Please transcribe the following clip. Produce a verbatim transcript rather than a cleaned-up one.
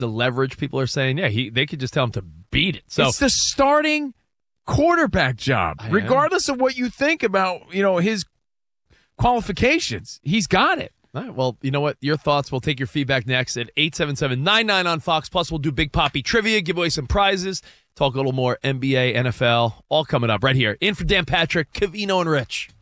the leverage, people are saying, yeah, he they could just tell him to beat it. So it's the starting quarterback job, I regardless of what you think about, you know, his qualifications. He's got it. All right, well, you know what? Your thoughts. We'll take your feedback next at eight seven seven, nine nine on Fox. Plus, we'll do Big Papi trivia, give away some prizes, talk a little more N B A, N F L, all coming up right here. In for Dan Patrick, Covino and Rich.